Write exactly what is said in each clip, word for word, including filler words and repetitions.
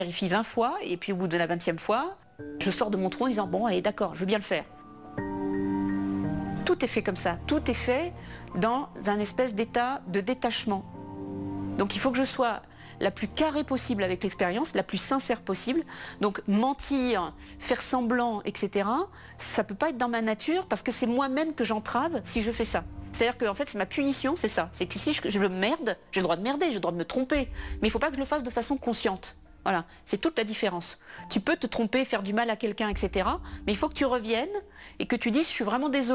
vérifie vingt fois et puis au bout de la vingtième fois, je sors de mon trou en disant bon allez d'accord, je veux bien le faire. Tout est fait comme ça, tout est fait dans un espèce d'état de détachement. Donc il faut que je sois la plus carrée possible avec l'expérience, la plus sincère possible. Donc mentir, faire semblant, et cetera, ça ne peut pas être dans ma nature parce que c'est moi-même que j'entrave si je fais ça. C'est-à-dire que en fait, c'est ma punition, c'est ça. C'est que si je, je me merde, j'ai le droit de merder, j'ai le droit de me tromper. Mais il ne faut pas que je le fasse de façon consciente. Voilà, c'est toute la différence. Tu peux te tromper, faire du mal à quelqu'un, et cetera. Mais il faut que tu reviennes et que tu dises « je suis vraiment désolée ».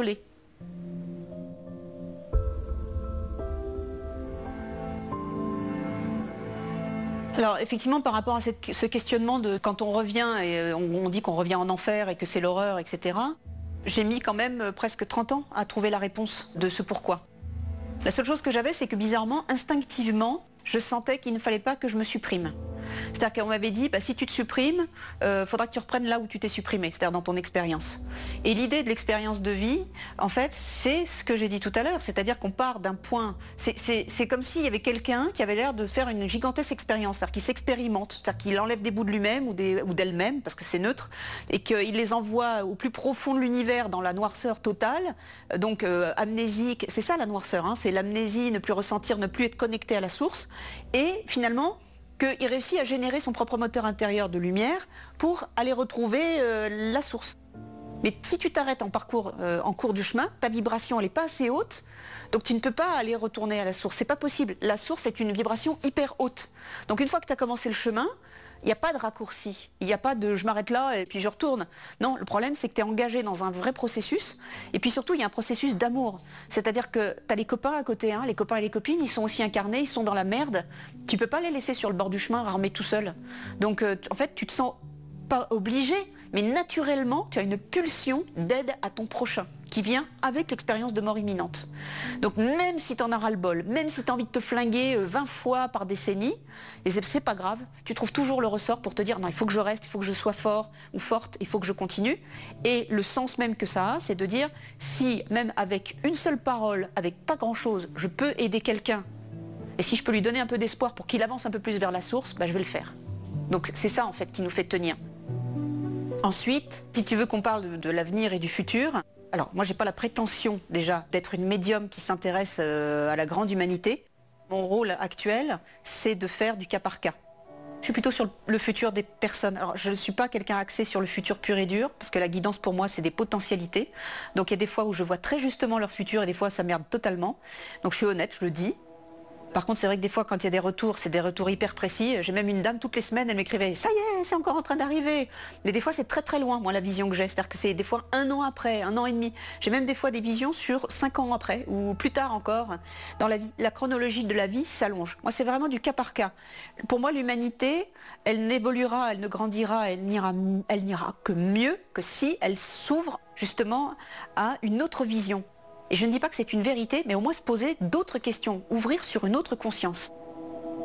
Alors effectivement, par rapport à cette, ce questionnement de quand on revient et on, on dit qu'on revient en enfer et que c'est l'horreur, et cetera, j'ai mis quand même presque trente ans à trouver la réponse de ce pourquoi. La seule chose que j'avais, c'est que bizarrement, instinctivement, je sentais qu'il ne fallait pas que je me supprime. C'est-à-dire qu'on m'avait dit, bah, si tu te supprimes, il euh, faudra que tu reprennes là où tu t'es supprimé, c'est-à-dire dans ton expérience. Et l'idée de l'expérience de vie, en fait, c'est ce que j'ai dit tout à l'heure, c'est-à-dire qu'on part d'un point, c'est comme s'il y avait quelqu'un qui avait l'air de faire une gigantesque expérience, c'est-à-dire qu'il s'expérimente, c'est-à-dire qu'il enlève des bouts de lui-même ou d'elle-même, parce que c'est neutre, et qu'il les envoie au plus profond de l'univers, dans la noirceur totale, donc euh, amnésique, c'est ça la noirceur, hein, c'est l'amnésie, ne plus ressentir, ne plus être connecté à la source, et finalement, qu'il réussit à générer son propre moteur intérieur de lumière pour aller retrouver euh, la source. Mais si tu t'arrêtes en parcours, euh, en cours du chemin, ta vibration elle n'est pas assez haute, donc tu ne peux pas aller retourner à la source. C'est pas possible. La source est une vibration hyper haute. Donc une fois que tu as commencé le chemin, il n'y a pas de raccourci. Il n'y a pas de je m'arrête là et puis je retourne. Non, le problème c'est que tu es engagé dans un vrai processus. Et puis surtout, il y a un processus d'amour. C'est-à-dire que tu as les copains à côté, hein, les copains et les copines, ils sont aussi incarnés, ils sont dans la merde. Tu peux pas les laisser sur le bord du chemin, armés tout seuls. Donc euh, en fait, tu te sens pas obligé, mais naturellement, tu as une pulsion d'aide à ton prochain qui vient avec l'expérience de mort imminente. Donc même si tu en as ras-le-bol, même si tu as envie de te flinguer vingt fois par décennie, c'est pas grave, tu trouves toujours le ressort pour te dire non, il faut que je reste, il faut que je sois fort ou forte, il faut que je continue. Et le sens même que ça a, c'est de dire si même avec une seule parole, avec pas grand-chose, je peux aider quelqu'un, et si je peux lui donner un peu d'espoir pour qu'il avance un peu plus vers la source, bah, je vais le faire. Donc c'est ça en fait qui nous fait tenir. Ensuite, si tu veux qu'on parle de, de l'avenir et du futur, alors moi j'ai pas la prétention déjà d'être une médium qui s'intéresse euh, à la grande humanité. Mon rôle actuel, c'est de faire du cas par cas. Je suis plutôt sur le futur des personnes. Alors je ne suis pas quelqu'un axé sur le futur pur et dur, parce que la guidance pour moi c'est des potentialités. Donc il y a des fois où je vois très justement leur futur et des fois ça merde totalement. Donc je suis honnête, je le dis. Par contre, c'est vrai que des fois, quand il y a des retours, c'est des retours hyper précis. J'ai même une dame, toutes les semaines, elle m'écrivait « ça y est, c'est encore en train d'arriver ». Mais des fois, c'est très très loin, moi, la vision que j'ai. C'est-à-dire que c'est des fois un an après, un an et demi. J'ai même des fois des visions sur cinq ans après, ou plus tard encore. Dans la vie, la chronologie de la vie s'allonge. Moi, c'est vraiment du cas par cas. Pour moi, l'humanité, elle n'évoluera, elle ne grandira, elle n'ira elle n'ira que mieux que si elle s'ouvre justement à une autre vision. Et je ne dis pas que c'est une vérité, mais au moins se poser d'autres questions, ouvrir sur une autre conscience.